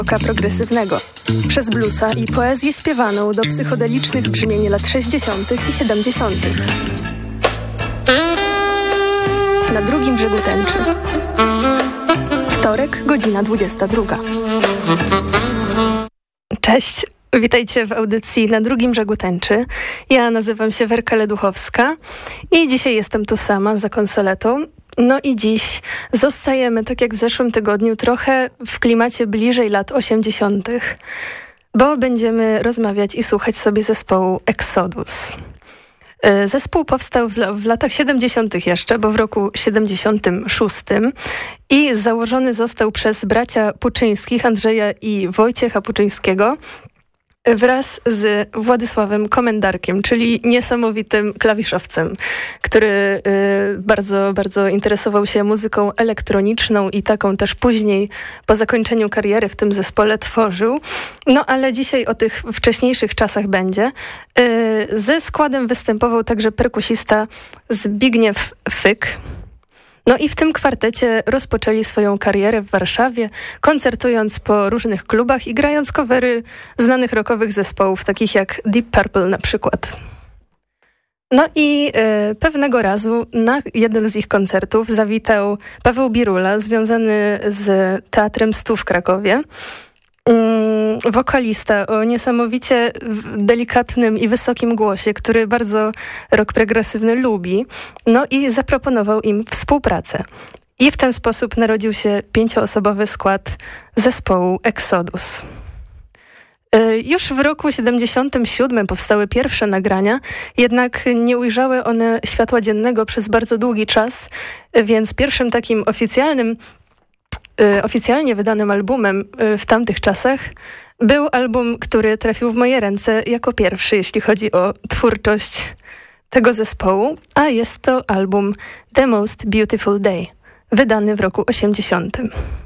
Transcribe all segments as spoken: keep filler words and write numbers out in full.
rocka progresywnego, przez bluesa i poezję śpiewaną do psychodelicznych brzmień lat sześćdziesiątych i siedemdziesiątych. Na drugim brzegu tęczy. Wtorek, godzina dwudziesta druga. Cześć, witajcie w audycji Na drugim brzegu tęczy. Ja nazywam się Werka Leduchowska i dzisiaj jestem tu sama za konsoletą. No i dziś zostajemy, tak jak w zeszłym tygodniu, trochę w klimacie bliżej lat osiemdziesiątych, bo będziemy rozmawiać i słuchać sobie zespołu Exodus. Zespół powstał w, w latach siedemdziesiątych jeszcze, bo w roku siedemdziesiątym szóstym i założony został przez bracia Puczyńskich, Andrzeja i Wojciecha Puczyńskiego, wraz z Władysławem Komendarkiem, czyli niesamowitym klawiszowcem, który y, bardzo, bardzo interesował się muzyką elektroniczną i taką też później po zakończeniu kariery w tym zespole tworzył. No ale dzisiaj o tych wcześniejszych czasach będzie. Y, ze składem występował także perkusista Zbigniew Fyk. No i w tym kwartecie rozpoczęli swoją karierę w Warszawie, koncertując po różnych klubach i grając covery znanych rockowych zespołów, takich jak Deep Purple na przykład. No i y, pewnego razu na jeden z ich koncertów zawitał Paweł Birula, związany z Teatrem Stu w Krakowie. Mm, wokalista o niesamowicie delikatnym i wysokim głosie, który bardzo rock progresywny lubi, no i zaproponował im współpracę. I w ten sposób narodził się pięcioosobowy skład zespołu Exodus. Już w roku siedemdziesiątym siódmym powstały pierwsze nagrania, jednak nie ujrzały one światła dziennego przez bardzo długi czas, więc pierwszym takim oficjalnym oficjalnie wydanym albumem w tamtych czasach był album, który trafił w moje ręce jako pierwszy, jeśli chodzi o twórczość tego zespołu, a jest to album The Most Beautiful Day, wydany w roku osiemdziesiątym.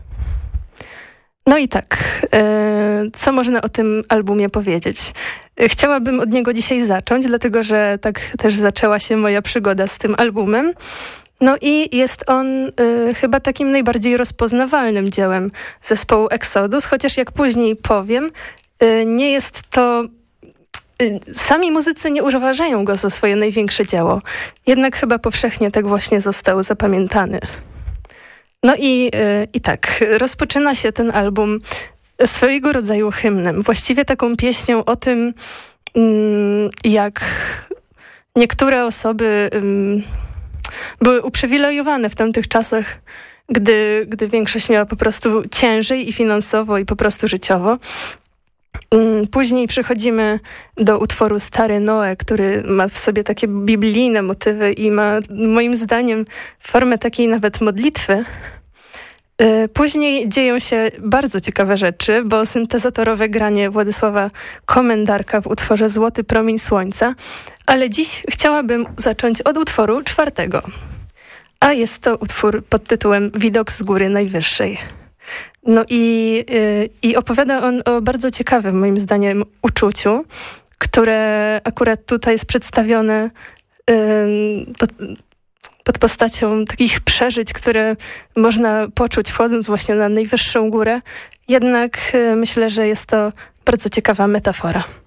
No i tak, co można o tym albumie powiedzieć? Chciałabym od niego dzisiaj zacząć, dlatego że tak też zaczęła się moja przygoda z tym albumem. No i jest on y, chyba takim najbardziej rozpoznawalnym dziełem zespołu Exodus, chociaż jak później powiem, y, nie jest to... Y, sami muzycy nie uważają go za swoje największe dzieło. Jednak chyba powszechnie tak właśnie został zapamiętany. No i, y, i tak, rozpoczyna się ten album swojego rodzaju hymnem. Właściwie taką pieśnią o tym, y, jak niektóre osoby... Y, były uprzywilejowane w tamtych czasach, gdy, gdy większość miała po prostu ciężej i finansowo, i po prostu życiowo. Później przechodzimy do utworu Stary Noe, który ma w sobie takie biblijne motywy i ma moim zdaniem formę takiej nawet modlitwy. Później dzieją się bardzo ciekawe rzeczy, bo syntezatorowe granie Władysława Komendarka w utworze Złoty promień słońca, ale dziś chciałabym zacząć od utworu czwartego, a jest to utwór pod tytułem Widok z góry najwyższej. No i, yy, i opowiada on o bardzo ciekawym, moim zdaniem, uczuciu, które akurat tutaj jest przedstawione yy, pod, pod postacią takich przeżyć, które można poczuć wchodząc właśnie na najwyższą górę. Jednak yy, myślę, że jest to bardzo ciekawa metafora.